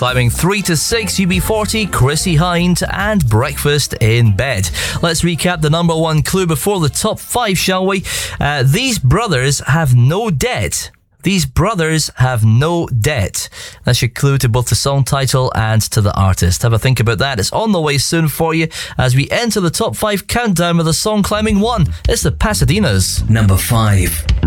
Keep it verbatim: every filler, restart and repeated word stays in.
Climbing three to six, U B forty, Chrissie Hynde, and Breakfast in Bed. Let's recap the number one clue before the top five, shall we? Uh, these brothers have no debt. These brothers have no debt. That's your clue to both the song title and to the artist. Have a think about that. It's on the way soon for you as we enter the top five countdown with a song climbing one. It's the Pasadenas. Number five.